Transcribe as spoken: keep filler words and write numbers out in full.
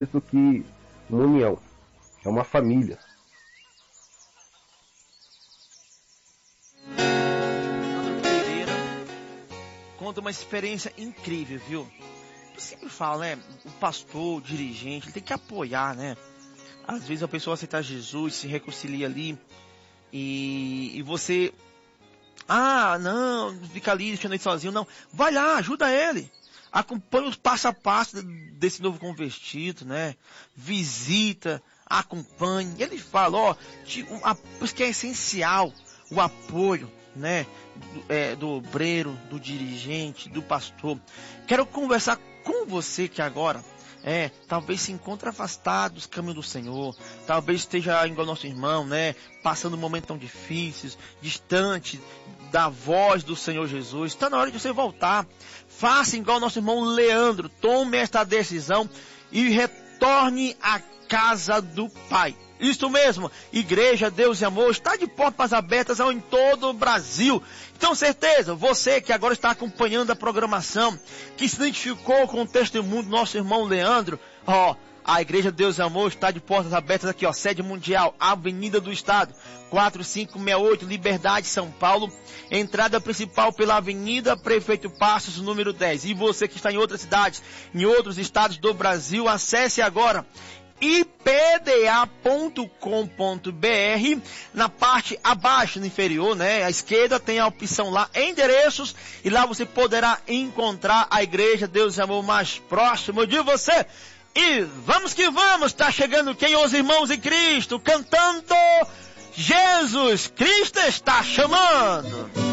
isso que uma união, é uma família. Leandro Pereira conta uma experiência incrível, viu? Eu sempre falo, né? O pastor, o dirigente, ele tem que apoiar, né? Às vezes a pessoa aceita Jesus, se reconcilia ali e, e você... Ah, não, fica ali deixando ele sozinho, não. Vai lá, ajuda ele. Acompanha os passo a passo desse novo convertido, né? Visita, acompanhe. Ele fala, ó, por isso que é essencial o apoio, né? Do, é, do obreiro, do dirigente, do pastor. Quero conversar com você que agora, é, talvez se encontre afastado dos caminhos do Senhor, talvez esteja igual nosso irmão, né? Passando um momento tão difícil, distante da voz do Senhor Jesus. Está na hora de você voltar. Faça igual nosso irmão Leandro. Tome esta decisão e retorne à casa do Pai. Isso mesmo. Igreja Deus e Amor está de portas abertas em todo o Brasil. Então, certeza, você que agora está acompanhando a programação, que se identificou com o testemunho do nosso irmão Leandro, ó, a Igreja Deus e Amor está de portas abertas aqui, ó, sede mundial, Avenida do Estado, quatro cinco seis oito, Liberdade, São Paulo. Entrada principal pela Avenida Prefeito Passos, número dez. E você que está em outras cidades, em outros estados do Brasil, acesse agora i p d a ponto com ponto b r. Na parte abaixo, no inferior, né, à esquerda, tem a opção lá, endereços, e lá você poderá encontrar a Igreja Deus e Amor mais próximo de você. E vamos que vamos, está chegando quem? Os irmãos em Cristo, cantando Jesus Cristo está chamando.